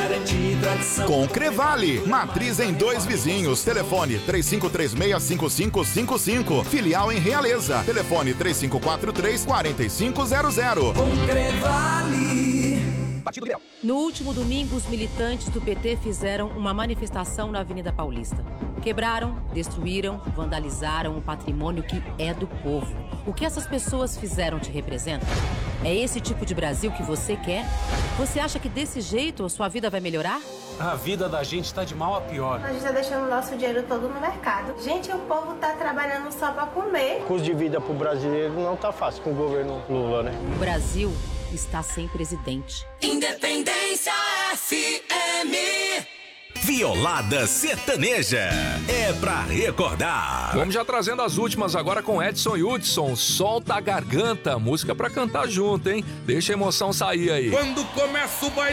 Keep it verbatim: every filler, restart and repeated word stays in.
garantia e tradição. Com Crevale, matriz em Dois Vizinhos. Telefone três cinco três seis, cinco cinco cinco cinco. Filial em Realeza. Telefone três cinco quatro três, quatro cinco zero zero. Com Crevale. No último domingo, os militantes do P T fizeram uma manifestação na Avenida Paulista. Quebraram, destruíram, vandalizaram o patrimônio que é do povo. O que essas pessoas fizeram te representa? É esse tipo de Brasil que você quer? Você acha que desse jeito a sua vida vai melhorar? A vida da gente tá de mal a pior. A gente tá deixando o nosso dinheiro todo no mercado. Gente, o povo tá trabalhando só pra comer. O custo de vida pro brasileiro não tá fácil com o governo Lula, né? O Brasil está sem presidente. Independência F M. Violada Sertaneja. É pra recordar. Vamos já trazendo as últimas agora com Edson e Hudson. Solta a garganta. Música pra cantar junto, hein? Deixa a emoção sair aí. Quando começa o baile